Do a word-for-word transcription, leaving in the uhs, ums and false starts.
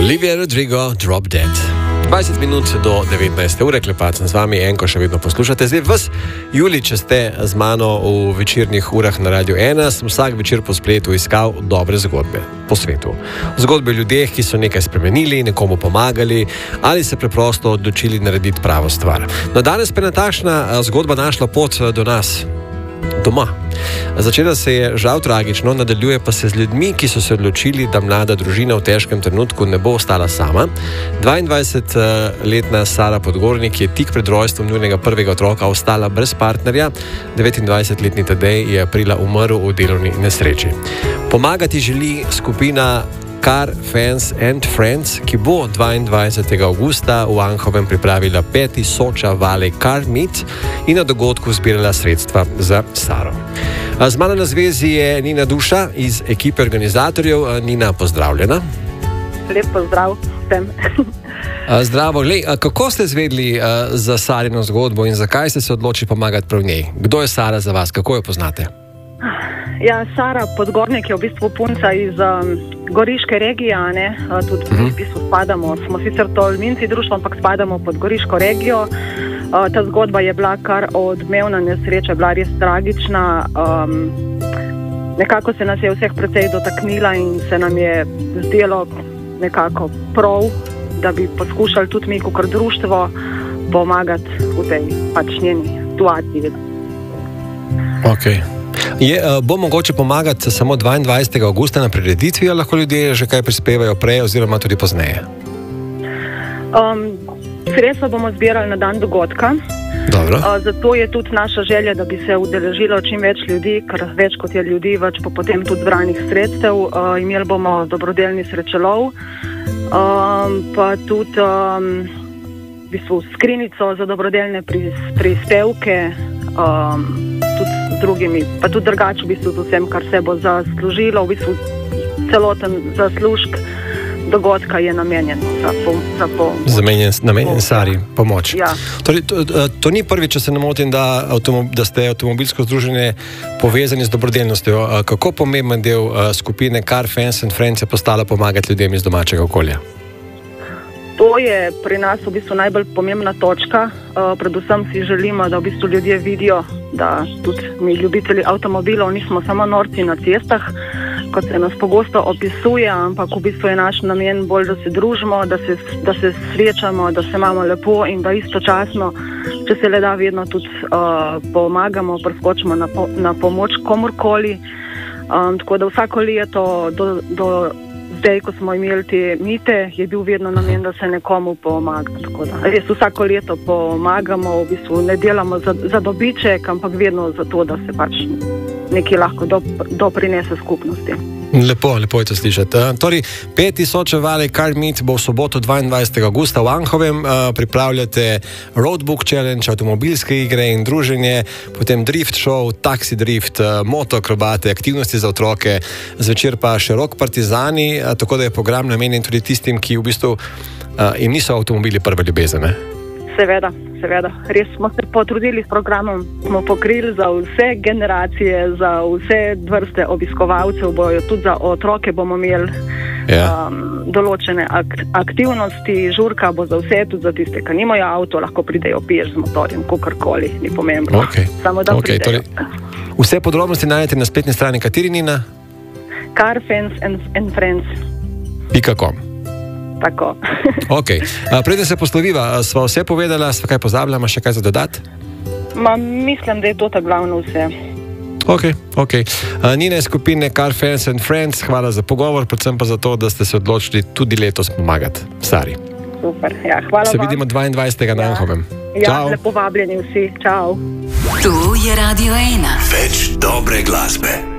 Olivia Rodrigo, Drop Dead. dvajset minut do devetnajste ure, klepati z vami, enko še vedno poslušate. Zdaj, vas, Julij, če ste z mano v večernih urah na Radio ena, sem vsak večer po spletu iskal dobre zgodbe po svetu. Zgodbe o ljudeh, ki so nekaj spremenili, nekomu pomagali ali se preprosto odločili narediti pravo stvar. No, danes pa je takšna zgodba našla pot do nas. Doma. Začela se je žal tragično, nadaljuje pa se z ljudmi, ki so se odločili, da mlada družina v težkem trenutku ne bo ostala sama. dvaindvajsetletna Sara Podgornik je tik pred rojstvom njunega prvega otroka ostala brez partnerja. devetindvajsetletni Tadej je aprila umrl v delovni nesreči. Pomagati želi skupina Car Fans and Friends, ki bo dvaindvajsetega avgusta v Anhovem pripravila peti Soča Valley Car Meet in na dogodku zbirala sredstva za Saro. Z mano na zvezi je Nina Duša iz ekipe organizatorjev. Nina, pozdravljena. Lep pozdrav vsem. Zdravo. Lej, kako ste izvedeli za Sarino zgodbo in zakaj ste se odločili pomagati prav njej? Kdo je Sara za vas? Kako jo poznate? Ja, Sara Podgornik je v bistvu punca iz um, Goriške regije, ne? Tudi uh-huh. v bistvu spadamo, smo sicer Tolminci društvo, ampak spadamo pod Goriško regijo. Uh, ta zgodba je bila kar odmevna nesreča, bila res tragična. Um, nekako se nas je vseh precej dotaknila in se nam je zdelo nekako prav, da bi poskušali tudi mi kot društvo pomagati v tej pač njeni situaciji. Okay. Je, bo mogoče pomagati samo dvaindvajsetega avgusta na prireditvi, ali lahko ljudje že kaj prispevajo prej oziroma tudi pozneje? Um, sredstva bomo zbirali na dan dogodka. Dobro. Uh, zato je tudi naša želja, da bi se udeležilo čim več ljudi, ker več kot je ljudi, več pa potem tudi zbranih sredstev. Uh, imeli bomo dobrodelni srečelov, um, pa tudi um, v bistvu skrinico za dobrodelne pris, prispevke, um, tudi z drugimi, pa tudi drugače v bistvu z vsem, kar se bo zaslužilo. V bistvu celoten zaslužek dogodka je namenjen za pomoč. Zamenjen, namenjen Sari, pomoč. Ja. Torej, to, to ni prvič, če se ne motim, da, da ste avtomobilsko združenje povezani z dobrodelnostjo. Kako pomemben del skupine Car Fans and Friends je postala pomagati ljudem iz domačega okolja? To je pri nas v bistvu najbolj pomembna točka. Uh, predvsem si želimo, da v bistvu ljudje vidijo, da tudi mi ljubitelji avtomobilov nismo samo norci na cestah, kot se nas pogosto opisuje, ampak v bistvu je naš namen bolj, da se družimo, da se, da se srečamo, da se imamo lepo in da istočasno, če se le da, vedno tudi uh, pomagamo, preskočimo na, po, na pomoč komorkoli. Um, tako da vsako leto do, do zdaj, ko smo imeli te mite, je bil vedno namen, da se nekomu pomaga. Tako da res vsako leto pomagamo, v bistvu ne delamo za, za dobiček, ampak vedno za to, da se pač nekaj lahko do, doprinese skupnosti. Lepo, lepo je to slišati. Torej, peti Soča Valley Car Meet bo v soboto dvaindvajsetega avgusta v Anhovem. Pripravljate Roadbook Challenge, avtomobilske igre in druženje, potem drift show, taxi drift, motoakrobate, aktivnosti za otroke, zvečer pa še rock partizani, tako da je program namenjen tudi tistim, ki v bistvu jim niso avtomobili prve ljubezene. Seveda, seveda. Res smo se potrudili s programom, smo pokrili za vse generacije, za vse vrste obiskovalcev, bojo tudi za otroke bomo imeli ja. um, določene ak- aktivnosti, žurka bo za vse, tudi za tiste, ki nimajo avto, lahko pridejo peš z motorjem, kakorkoli, ni pomembno. Okay. Samo da okay, pridejo. Torej, vse podrobnosti najdete na spletni strani kateri, Nina? Car Fans and, and Friends. pika com. Tako. Okay. Preden se posloviva, sva vse povedala, sva kaj pozabila, ima še kaj za dodati? Ma, mislim, da je to ta glavno vse. Ok, ok. Nina je skupine Car Fans and Friends, hvala za pogovor, predvsem pa za to, da ste se odločili tudi letos pomagati Sari. Super, ja, hvala se vam. vidimo dvaindvajsetega na Anhovem. Ja, lepo vabljeni vsi, čau. Tu je Radio ena. Več dobre glasbe.